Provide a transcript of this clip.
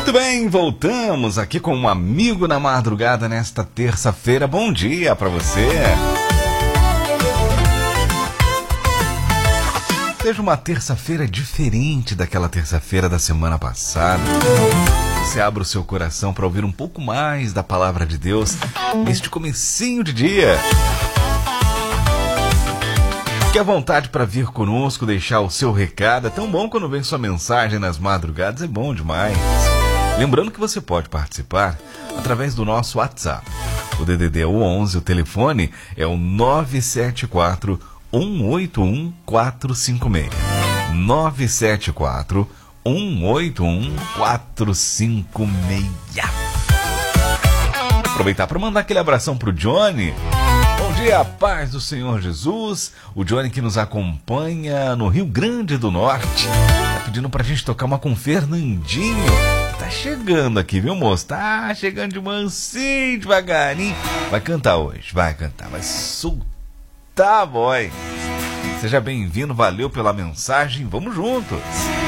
Muito bem, voltamos aqui com um amigo na madrugada nesta terça-feira. Bom dia pra você. Seja uma terça-feira diferente daquela terça-feira da semana passada. Você abre o seu coração para ouvir um pouco mais da palavra de Deus neste comecinho de dia. Fique à vontade para vir conosco, deixar o seu recado. É tão bom quando vem sua mensagem nas madrugadas, é bom demais. Lembrando que você pode participar através do nosso WhatsApp. O DDD é o 11, o telefone é o 974 181 456. 974 181 456. Aproveitar para mandar aquele abração pro Johnny. Bom dia, paz do Senhor Jesus. O Johnny que nos acompanha no Rio Grande do Norte. Tá pedindo pra gente tocar uma com Fernandinho. Tá chegando aqui, viu, moço? Tá chegando de mansinho, devagarinho. Vai cantar hoje, vai cantar. Vai soltar a voz. Seja bem-vindo, valeu pela mensagem. Vamos juntos.